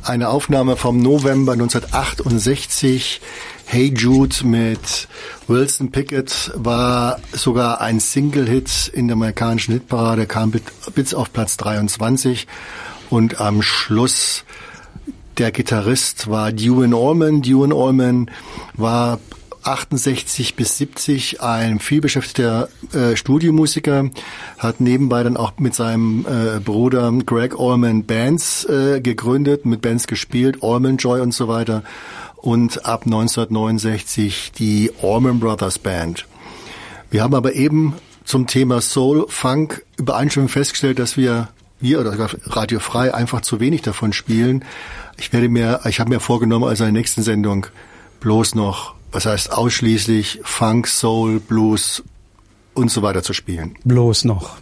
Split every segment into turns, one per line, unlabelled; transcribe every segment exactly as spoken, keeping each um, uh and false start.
eine Aufnahme vom November neunzehnhundertachtundsechzig. Hey Jude mit Wilson Pickett war sogar ein Single-Hit in der amerikanischen Hitparade, kam bis auf Platz dreiundzwanzig. Und am Schluss der Gitarrist war Duane Allman. Duane Allman war achtundsechzig bis siebzig ein vielbeschäftigter äh, Studiomusiker, hat nebenbei dann auch mit seinem äh, Bruder Greg Allman Bands äh, gegründet, mit Bands gespielt, Allman Joy und so weiter. Und ab neunzehnhundertneunundsechzig die Allman Brothers Band. Wir haben aber eben zum Thema Soul, Funk übereinstimmend festgestellt, dass wir, wir oder Radio Frei einfach zu wenig davon spielen. Ich werde mir, ich habe mir vorgenommen, also in der nächsten Sendung bloß noch, was heißt ausschließlich Funk, Soul, Blues und so weiter zu spielen.
Bloß noch.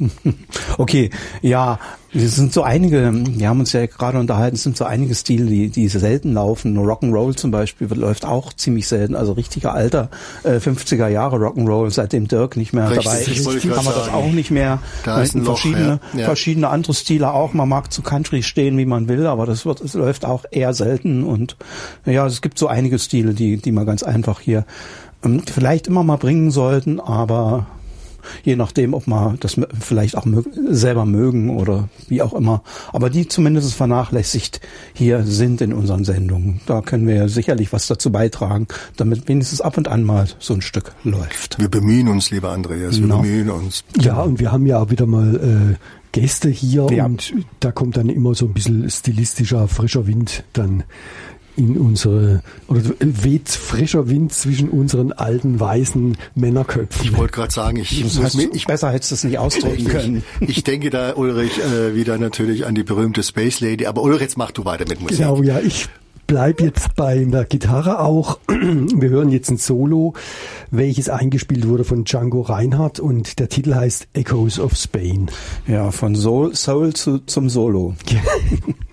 Okay, ja, es sind so einige, wir haben uns ja gerade unterhalten, es sind so einige Stile, die, die selten laufen. Rock'n'Roll zum Beispiel läuft auch ziemlich selten, also richtiger alter äh, fünfziger Jahre Rock'n'Roll, seitdem Dirk nicht mehr
Richtig,
dabei ist,
haben
wir das auch nicht mehr.
Da ist ein Loch,
verschiedene,
ja. Ja.
verschiedene andere Stile auch. Man mag zu Country stehen, wie man will, aber das wird, es läuft auch eher selten und ja, es gibt so einige Stile, die, die man ganz einfach hier ähm, vielleicht immer mal bringen sollten, aber je nachdem, ob man das vielleicht auch mö- selber mögen oder wie auch immer. Aber die zumindest vernachlässigt hier sind in unseren Sendungen. Da können wir sicherlich was dazu beitragen, damit wenigstens ab und an mal so ein Stück läuft.
Wir bemühen uns, lieber Andreas, wir
No.
bemühen uns.
Ja, und wir haben ja auch wieder mal äh, Gäste hier
Ja.
und da kommt dann immer so ein bisschen stilistischer, frischer Wind dann in unsere, oder weht frischer Wind zwischen unseren alten, weißen Männerköpfen.
Ich wollte gerade sagen, ich,
Das
muss
heißt,
mir, ich,
besser hättest du es nicht ausdrücken können.
ich, ich denke da, Ulrich, äh, wieder natürlich an die berühmte Space Lady. Aber Ulrich, jetzt mach du weiter mit Musik.
Genau, ja, ich bleib jetzt bei der Gitarre auch. Wir hören jetzt ein Solo, welches eingespielt wurde von Django Reinhardt und der Titel heißt Echoes of Spain.
Ja, von Soul, Soul zu, zum Solo.